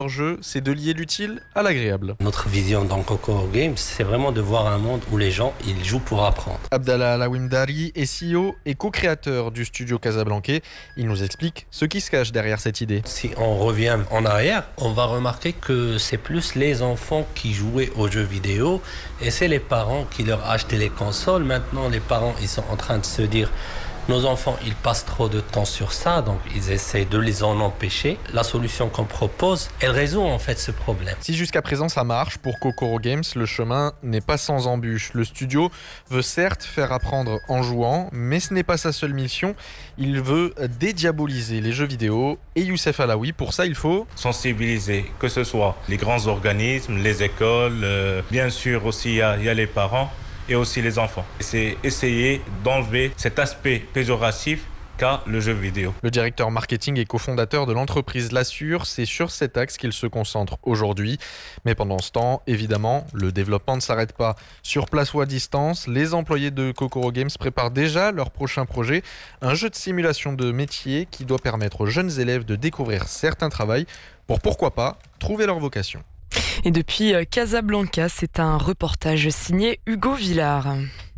Leur jeu, c'est de lier l'utile à l'agréable. Notre vision dans Coco Games, c'est vraiment de voir un monde où les gens ils jouent pour apprendre. Abdallah Alawimdari est CEO et co-créateur du studio Casablanca. Il nous explique ce qui se cache derrière cette idée. Si on revient en arrière, on va remarquer que c'est plus les enfants qui jouaient aux jeux vidéo et c'est les parents qui leur achetaient les consoles. Maintenant, les parents ils sont en train de se dire nos enfants, ils passent trop de temps sur ça, donc ils essaient de les en empêcher. La solution qu'on propose, elle résout en fait ce problème. Si jusqu'à présent ça marche, pour Kokoro Games, le chemin n'est pas sans embûches. Le studio veut certes faire apprendre en jouant, mais ce n'est pas sa seule mission. Il veut dédiaboliser les jeux vidéo et Youssef Alaoui. Pour ça, il faut sensibiliser, que ce soit les grands organismes, les écoles, bien sûr aussi il y a les parents et aussi les enfants. C'est essayer d'enlever cet aspect péjoratif qu'a le jeu vidéo. Le directeur marketing et cofondateur de l'entreprise l'assure, c'est sur cet axe qu'il se concentre aujourd'hui. Mais pendant ce temps, évidemment, le développement ne s'arrête pas. Sur place ou à distance, les employés de Kokoro Games préparent déjà leur prochain projet, un jeu de simulation de métier qui doit permettre aux jeunes élèves de découvrir certains travails pour, pourquoi pas, trouver leur vocation. Et depuis Casablanca, c'est un reportage signé Hugo Villard.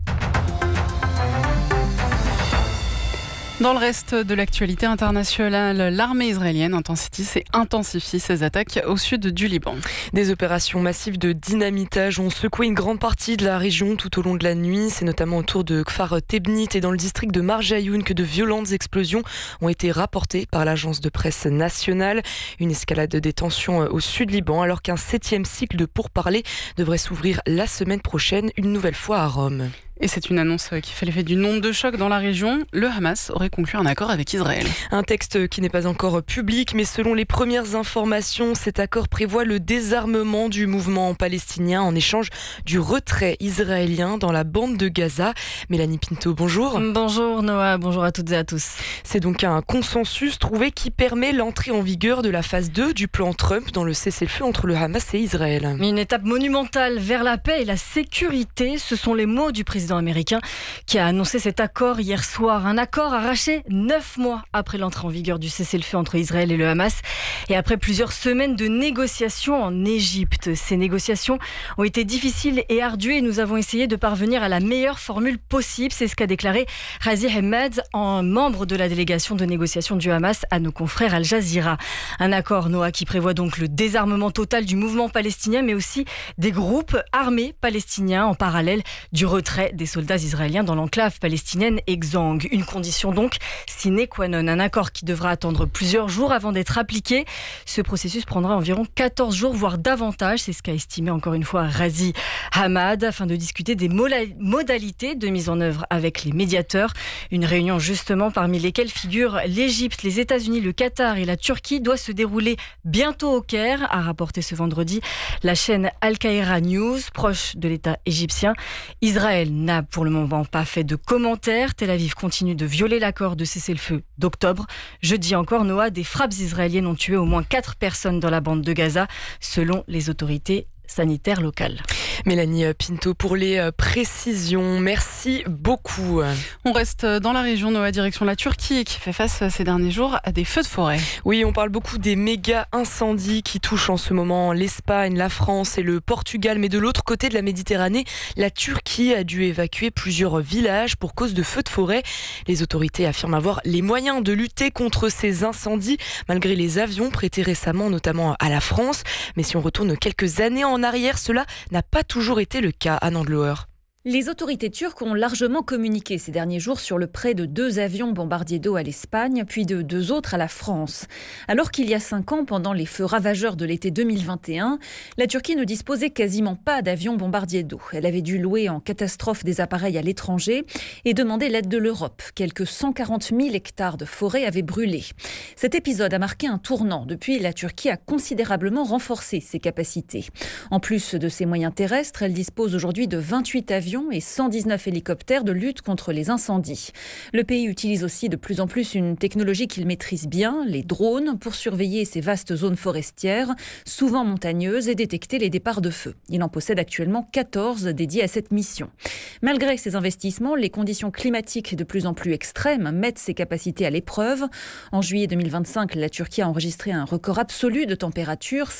Dans le reste de l'actualité internationale, l'armée israélienne intensifie ses attaques au sud du Liban. Des opérations massives de dynamitage ont secoué une grande partie de la région tout au long de la nuit. C'est notamment autour de Kfar Tebnit et dans le district de Marjayoun que de violentes explosions ont été rapportées par l'agence de presse nationale. Une escalade des tensions au sud Liban alors qu'un 7e cycle de pourparlers devrait s'ouvrir la semaine prochaine, une nouvelle fois à Rome. Et c'est une annonce qui fait l'effet d'une onde de choc dans la région. Le Hamas aurait conclu un accord avec Israël. Un texte qui n'est pas encore public, mais selon les premières informations, cet accord prévoit le désarmement du mouvement palestinien en échange du retrait israélien dans la bande de Gaza. Mélanie Pinto, bonjour. Bonjour Noah, bonjour à toutes et à tous. C'est donc un consensus trouvé qui permet l'entrée en vigueur de la phase 2 du plan Trump dans le cessez-le-feu entre le Hamas et Israël. Une étape monumentale vers la paix et la sécurité, ce sont les mots du président américain qui a annoncé cet accord hier soir. Un accord arraché 9 mois après l'entrée en vigueur du cessez-le-feu entre Israël et le Hamas et après plusieurs semaines de négociations en Égypte. Ces négociations ont été difficiles et ardues et nous avons essayé de parvenir à la meilleure formule possible. C'est ce qu'a déclaré Razi Ahmed, membre de la délégation de négociation du Hamas, à nos confrères Al Jazeera. Un accord, Noah, qui prévoit donc le désarmement total du mouvement palestinien mais aussi des groupes armés palestiniens en parallèle du retrait des soldats israéliens dans l'enclave palestinienne exsangue. Une condition donc sine qua non. Un accord qui devra attendre plusieurs jours avant d'être appliqué. Ce processus prendra environ 14 jours, voire davantage. C'est ce qu'a estimé encore une fois Razi Hamad afin de discuter des modalités de mise en œuvre avec les médiateurs. Une réunion justement parmi lesquelles figurent l'Égypte, les États-Unis, le Qatar et la Turquie doit se dérouler bientôt au Caire, a rapporté ce vendredi la chaîne Al Qaïra News, proche de l'État égyptien. Israël n'a pour le moment pas fait de commentaires. Tel Aviv continue de violer l'accord de cessez-le-feu d'octobre. Jeudi encore, Noah, des frappes israéliennes ont tué au moins 4 personnes dans la bande de Gaza, selon les autorités sanitaires locales. Mélanie Pinto pour les précisions. Merci beaucoup. On reste dans la région, Noah, direction la Turquie, qui fait face ces derniers jours à des feux de forêt. Oui, on parle beaucoup des méga incendies qui touchent en ce moment l'Espagne, la France et le Portugal. Mais de l'autre côté de la Méditerranée, la Turquie a dû évacuer plusieurs villages pour cause de feux de forêt. Les autorités affirment avoir les moyens de lutter contre ces incendies, malgré les avions prêtés récemment, notamment à la France. Mais si on retourne quelques années en arrière, cela n'a pas toujours été le cas à Nandeloer. Les autorités turques ont largement communiqué ces derniers jours sur le prêt de 2 avions bombardiers d'eau à l'Espagne, puis de 2 autres à la France. Alors qu'il y a 5 ans, pendant les feux ravageurs de l'été 2021, la Turquie ne disposait quasiment pas d'avions bombardiers d'eau. Elle avait dû louer en catastrophe des appareils à l'étranger et demander l'aide de l'Europe. Quelques 140 000 hectares de forêt avaient brûlé. Cet épisode a marqué un tournant. Depuis, la Turquie a considérablement renforcé ses capacités. En plus de ses moyens terrestres, elle dispose aujourd'hui de 28 avions et 119 hélicoptères de lutte contre les incendies. Le pays utilise aussi de plus en plus une technologie qu'il maîtrise bien, les drones, pour surveiller ces vastes zones forestières, souvent montagneuses, et détecter les départs de feu. Il en possède actuellement 14 dédiés à cette mission. Malgré ces investissements, les conditions climatiques de plus en plus extrêmes mettent ses capacités à l'épreuve. En juillet 2025, la Turquie a enregistré un record absolu de température,